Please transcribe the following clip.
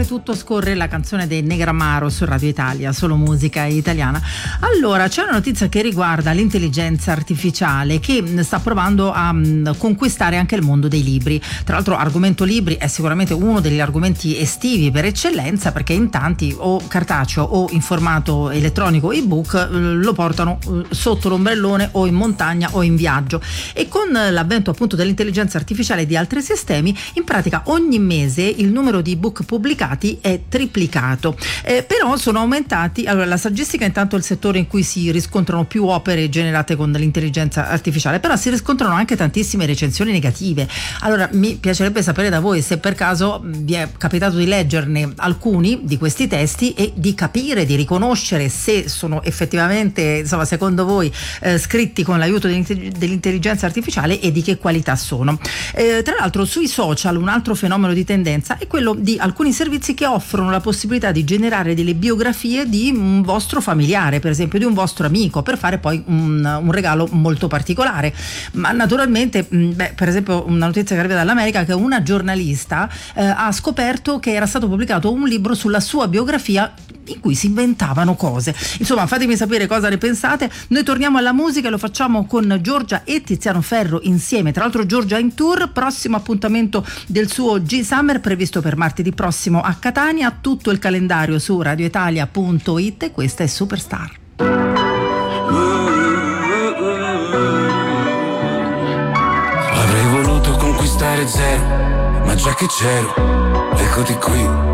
mentre tutto scorre la canzone dei Negramaro su Radio Italia, solo musica italiana. Allora, c'è una notizia che riguarda l'intelligenza artificiale che sta provando a conquistare anche il mondo dei libri. Tra l'altro, argomento libri è sicuramente uno degli argomenti estivi per eccellenza, perché in tanti, o cartaceo o in formato elettronico ebook, lo portano sotto l'ombrellone o in montagna o in viaggio. E con l'avvento appunto dell'intelligenza artificiale e di altri sistemi, in pratica ogni mese il numero di ebook pubblicati è triplicato. Però sono aumentati, allora la saggistica intanto è il settore in cui si riscontrano più opere generate con l'intelligenza artificiale, però si riscontrano anche tantissime recensioni negative. Allora mi piacerebbe sapere da voi se per caso vi è capitato di leggerne alcuni di questi testi e di capire, di riconoscere se sono effettivamente, insomma, secondo voi scritti con l'aiuto dell'intelligenza artificiale e di che qualità sono. Tra l'altro sui social un altro fenomeno di tendenza è quello di alcuni servizi che offrono la possibilità di generare delle biografie di un vostro familiare, per esempio di un vostro amico, per fare poi un regalo molto particolare. Ma naturalmente, per esempio una notizia che arriva dall'America, che una giornalista ha scoperto che era stato pubblicato un libro sulla sua biografia in cui si inventavano cose. Insomma, fatemi sapere cosa ne pensate. Noi torniamo alla musica e lo facciamo con Giorgia e Tiziano Ferro insieme. Tra l'altro Giorgia in tour, prossimo appuntamento del suo G-Summer previsto per martedì prossimo a Catania. Tutto il calendario su radioitalia.it e questa è Superstar. Avrei voluto conquistare zero, ma già che c'ero, eccoti qui.